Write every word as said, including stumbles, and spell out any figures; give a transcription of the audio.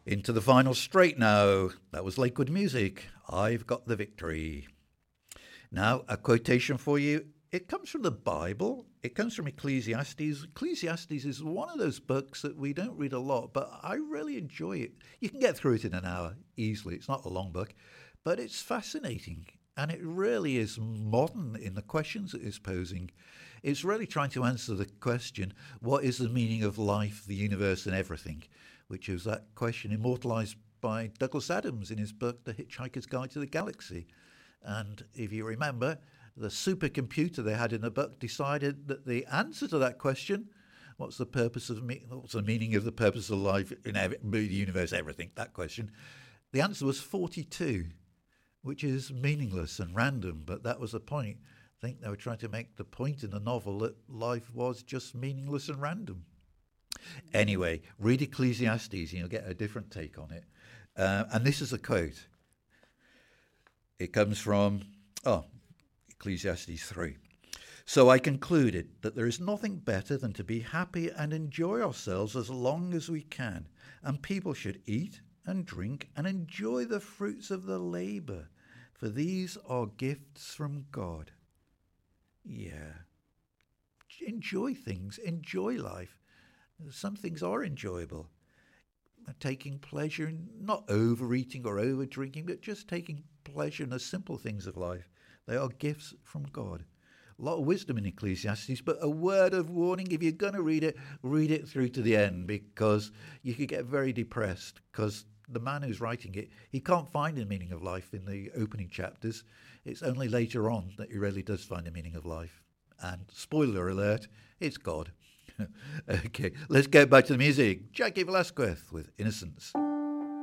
Into the final straight now. That was Lakewood Music. I've got the victory. Now, a quotation for you. It comes from the Bible. It comes from Ecclesiastes. Ecclesiastes is one of those books that we don't read a lot, but I really enjoy it. You can get through it in an hour easily. It's not a long book, but it's fascinating. And it really is modern in the questions it is posing. It's really trying to answer the question, what is the meaning of life, the universe, and everything? Which is that question immortalised by Douglas Adams in his book, The Hitchhiker's Guide to the Galaxy. And if you remember, the supercomputer they had in the book decided that the answer to that question, what's the purpose of me- what's the meaning of the purpose of life in ev- the universe, everything, that question, the answer was forty-two, which is meaningless and random, but that was the point. I think they were trying to make the point in the novel that life was just meaningless and random. Anyway, read Ecclesiastes and you'll get a different take on it. Uh, and this is a quote. It comes from, oh, Ecclesiastes three. So I concluded that there is nothing better than to be happy and enjoy ourselves as long as we can, and people should eat and drink and enjoy the fruits of their labour, for these are gifts from God. Yeah. Enjoy things, enjoy life. Some things are enjoyable. Taking pleasure in not overeating or over drinking, but just taking pleasure in the simple things of life. They are gifts from God. A lot of wisdom in Ecclesiastes, but a word of warning, if you're going to read it, read it through to the end, because you could get very depressed, because the man who's writing it, he can't find the meaning of life in the opening chapters. It's only later on that he really does find the meaning of life. And spoiler alert, it's God. Okay, let's get back to the music. Jackie Velasquez with Innocence.